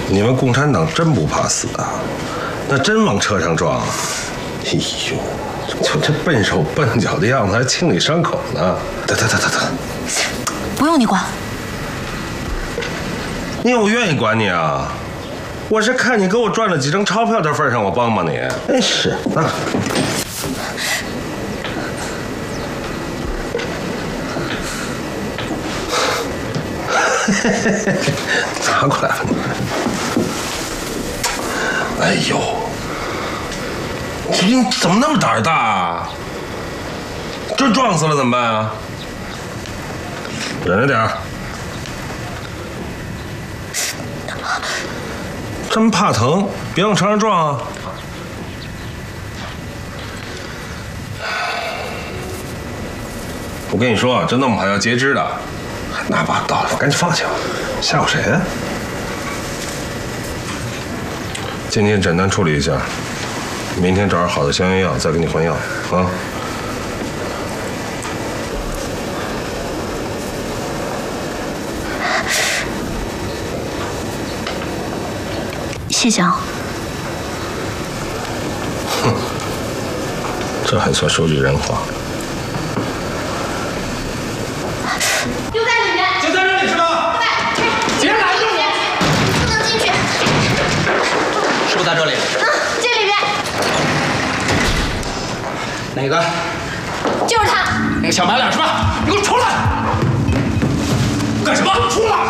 你们共产党真不怕死啊？那真往车上撞啊！哎呦，就这笨手笨脚的样子，还清理伤口呢。得， 不用你管。 你我愿意管你啊？我是看你给我赚了几张钞票的份上，我帮帮你。真是啊。拿过来吧你。哎呦，你怎么那么胆儿大啊？这撞死了怎么办啊？忍着点儿。这么怕疼，别往车上撞啊！我跟你说，这弄不好要截肢的，还拿把刀，赶紧放下吧，吓唬谁呀？今天简单处理一下，明天找点好的消炎药，再给你换药啊。 谢谢啊。 哼，这还算说句人话。 就在里面。 就在这里是吧？ 对。 别拦着我！ 不能进去。 是不是在这里？ 这里面。 哪个？ 就是他。 那个小白脸是吧？你给我出来！干什么？出来！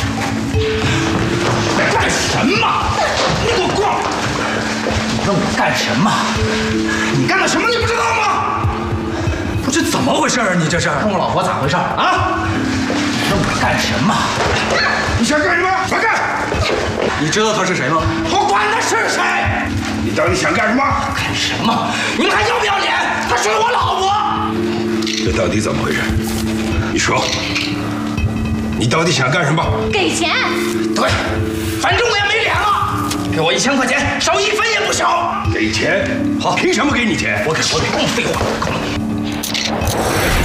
干什么？你给我过来！你问我干什么？你干了什么？你不知道吗？不是怎么回事啊？你这是跟我老婆咋回事啊？你问我干什么？你想干什么？快干！你知道他是谁吗？我管他是谁！你到底想干什么？干什么？你们还要不要脸？她是我老婆！ 这到底怎么回事？你说，你到底想干什么？ 给钱。 对，反正我也没脸了，给我1000块钱，少1分也不少。 给钱？好，凭什么给你钱？ 我给，不用废话，够了。